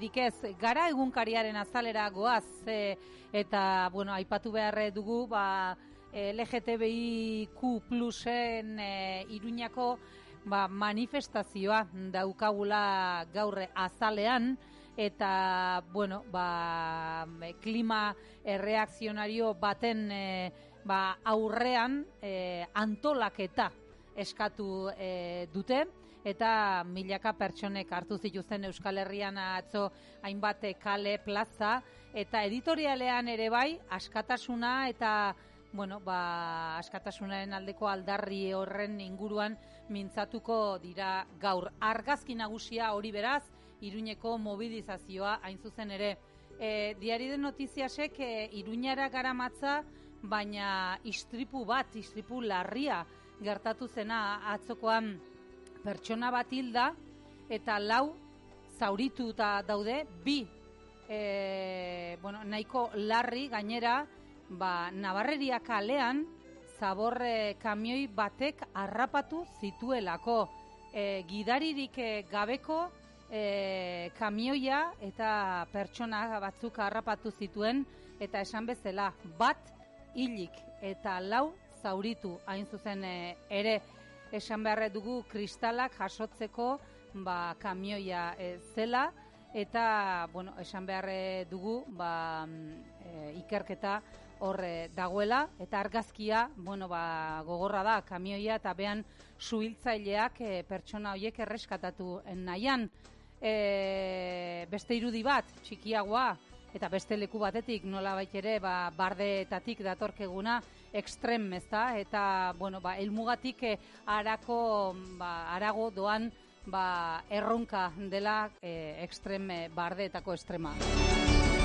besterik ez, gara egunkariaren azalera goaz, eta, bueno, aipatu behar dugu, LGTBIQ+en Iruñako manifestazioa daukagula gaur azalean, eta, bueno, klima erreakzionario baten aurrean antolaketa eskatu dute, eta milaka pertsonek hartu zituzten Euskal Herrian atzo hainbat kale, plaza, eta editorialean ere bai, askatasuna eta askatasunaren aldeko aldarri horren inguruan mintzatuko dira gaur. Argazki nagusia hori beraz, Iruñeko mobilizazioa hain zuzen ere. Diari de Notiziasek Iruñara garamatza, baina istripu larria gertatu zena atzokoan pertsona bat hilda eta 4 zaurituta daude, 2 nahiko larri gainera, Nabarreria kalean zabor kamioi batek harrapatu zituelako. Gidaririk gabeko kamioia eta pertsona batzuk harrapatu zituen, eta esan bezala bat hilik eta 4 zauritu hain zuzen ere. Esan behar dugu kristalak jasotzeko kamioia zela, eta esan behar dugu ikerketa hor dagoela, eta argazkia gogorra da kamioia, eta behan suhiltzaileak pertsona horiek erreskatatu nahian. Beste irudi bat, txikiagoa, eta beste leku batetik nolabait ere bardeetatik datorkeguna ekstrem, ezta, eta helmugatik harago doan erronka dela ekstrem bardeetako estrema.